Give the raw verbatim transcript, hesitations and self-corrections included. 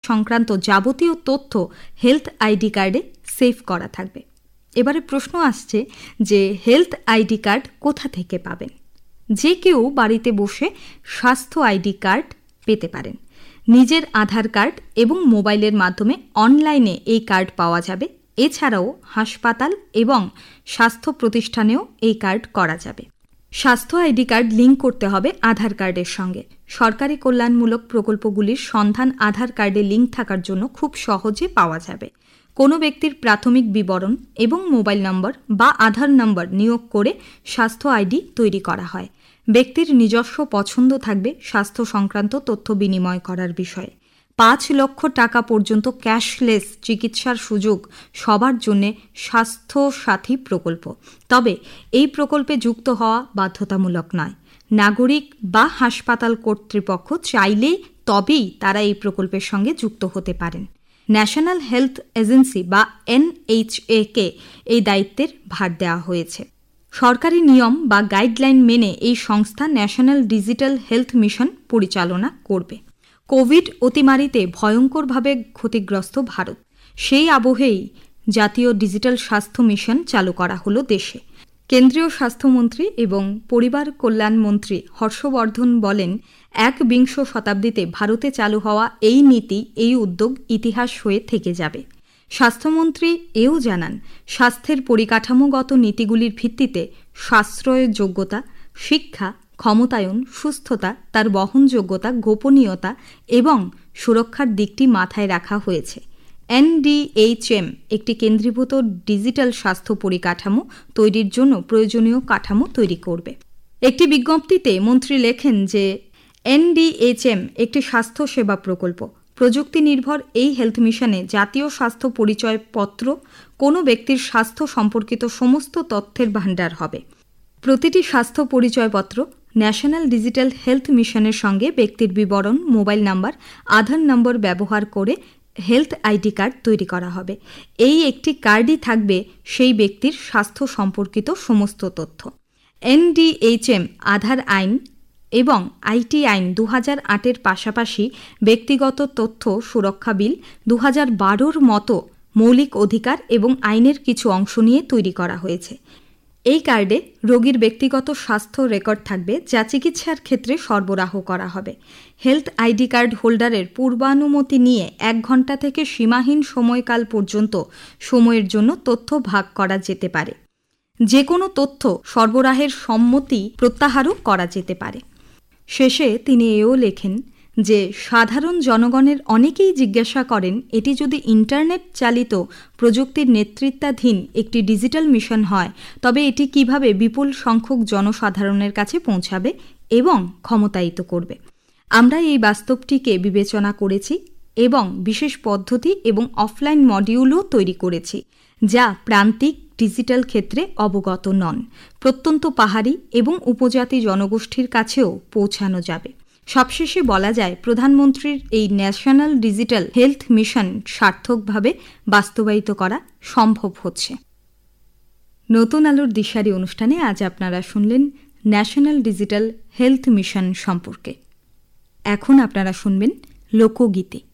সংক্রান্ত যাবতীয় তথ্য হেলথ আইডি কার্ডে সেভ করা থাকবে। এবারে প্রশ্ন আসছে যে হেলথ আইডি কার্ড কোথা থেকে পাবেন? যে কেউ বাড়িতে বসে স্বাস্থ্য আইডি কার্ড পেতে পারেন। নিজের আধার কার্ড এবং মোবাইলের মাধ্যমে অনলাইনে এই কার্ড পাওয়া যাবে। এছাড়াও হাসপাতাল এবং স্বাস্থ্য প্রতিষ্ঠানেও এই কার্ড করা যাবে। স্বাস্থ্য আইডি কার্ড লিঙ্ক করতে হবে আধার কার্ডের সঙ্গে। সরকারি কল্যাণমূলক প্রকল্পগুলির সন্ধান আধার কার্ডে লিঙ্ক থাকার জন্য খুব সহজে পাওয়া যাবে। কোনো ব্যক্তির প্রাথমিক বিবরণ এবং মোবাইল নম্বর বা আধার নম্বর নিয়োগ করে স্বাস্থ্য আইডি তৈরি করা হয়। ব্যক্তির নিজস্ব পছন্দ থাকবে স্বাস্থ্য সংক্রান্ত তথ্য বিনিময় করার বিষয়ে। পাঁচ লক্ষ টাকা পর্যন্ত ক্যাশলেস চিকিৎসার সুযোগ সবার জন্য স্বাস্থ্য সাথী প্রকল্প। তবে এই প্রকল্পে যুক্ত হওয়া বাধ্যতামূলক নয়। নাগরিক বা হাসপাতাল কর্তৃপক্ষ চাইলে তবেই তারা এই প্রকল্পের সঙ্গে যুক্ত হতে পারেন। ন্যাশনাল হেলথ এজেন্সি বা এন এইচ এ কে এই দায়িত্বের ভার দেওয়া হয়েছে। সরকারি নিয়ম বা গাইডলাইন মেনে এই সংস্থা ন্যাশনাল ডিজিটাল হেলথ মিশন পরিচালনা করবে। কোভিড অতিমারিতে ভয়ঙ্করভাবে ক্ষতিগ্রস্ত ভারত, সেই আবহেই জাতীয় ডিজিটাল স্বাস্থ্য মিশন চালু করা হলো দেশে। কেন্দ্রীয় স্বাস্থ্যমন্ত্রী এবং পরিবার কল্যাণমন্ত্রী হর্ষবর্ধন বলেন, একবিংশ শতাব্দীতে ভারতে চালু হওয়া এই নীতি, এই উদ্যোগ ইতিহাস হয়ে থেকে যাবে। স্বাস্থ্যমন্ত্রী এও জানান, স্বাস্থ্যের পরিকাঠামোগত নীতিগুলির ভিত্তিতে সাশ্রয়ের যোগ্যতা, শিক্ষা, ক্ষমতায়ন, সুস্থতা, তার বহনযোগ্যতা, গোপনীয়তা এবং সুরক্ষার দিকটি মাথায় রাখা হয়েছে। এন ডি এইচ এম একটি কেন্দ্রীভূত ডিজিটাল স্বাস্থ্য পরিকাঠামো তৈরির জন্য প্রয়োজনীয় কাঠামো তৈরি করবে। একটি বিজ্ঞপ্তিতে মন্ত্রী লেখেন যে এন ডি এইচ এম একটি স্বাস্থ্য সেবা প্রকল্প। প্রযুক্তি নির্ভর এই হেলথ মিশনে জাতীয় স্বাস্থ্য পরিচয়পত্র কোনো ব্যক্তির স্বাস্থ্য সম্পর্কিত সমস্ত তথ্যের ভাণ্ডার হবে। প্রতিটি স্বাস্থ্য পরিচয়পত্র ন্যাশনাল ডিজিটাল হেলথ মিশনের সঙ্গে ব্যক্তির বিবরণ, মোবাইল নাম্বার, আধার নম্বর ব্যবহার করে হেলথ আইডি কার্ড তৈরি করা হবে। এই একটি কার্ডই থাকবে সেই ব্যক্তির স্বাস্থ্য সম্পর্কিত সমস্ত তথ্য। এন ডি এইচ এম আধার আইন এবং আইটি আইন দু হাজার আটের পাশাপাশি ব্যক্তিগত তথ্য সুরক্ষা বিল দু হাজার বারোর মতো মৌলিক অধিকার এবং আইনের কিছু অংশ নিয়ে তৈরি করা হয়েছে। এই কার্ডে রোগীর ব্যক্তিগত স্বাস্থ্য রেকর্ড থাকবে, যা চিকিৎসার ক্ষেত্রে সরবরাহ করা হবে। হেলথ আইডি কার্ড হোল্ডারের পূর্বানুমতি নিয়ে এক ঘন্টা থেকে সীমাহীন সময়কাল পর্যন্ত সময়ের জন্য তথ্য ভাগ করা যেতে পারে। যে কোনো তথ্য সরবরাহের সম্মতি প্রত্যাহারও করা যেতে পারে। শেষে তিনি এও লেখেন যে সাধারণ জনগণের অনেকেই জিজ্ঞাসা করেন, এটি যদি ইন্টারনেট চালিত প্রযুক্তির নেতৃত্বাধীন একটি ডিজিটাল মিশন হয়, তবে এটি কিভাবে বিপুল সংখ্যক জনসাধারণের কাছে পৌঁছাবে এবং ক্ষমতায়িত করবে। আমরা এই বাস্তবটিকে বিবেচনা করেছি এবং বিশেষ পদ্ধতি এবং অফলাইন মডিউলও তৈরি করেছি, যা প্রান্তিক ডিজিটাল ক্ষেত্রে অবগত নন, প্রত্যন্ত পাহাড়ি এবং উপজাতি জনগোষ্ঠীর কাছেও পৌঁছানো যাবে। সবশেষে বলা যায়, প্রধানমন্ত্রীর এই ন্যাশনাল ডিজিটাল হেলথ মিশন সার্থকভাবে বাস্তবায়িত করা সম্ভব হচ্ছে। নতুন আলোর দিশারি অনুষ্ঠানে আজ আপনারা শুনলেন ন্যাশনাল ডিজিটাল হেলথ মিশন সম্পর্কে। এখন আপনারা শুনবেন লোকগীতি।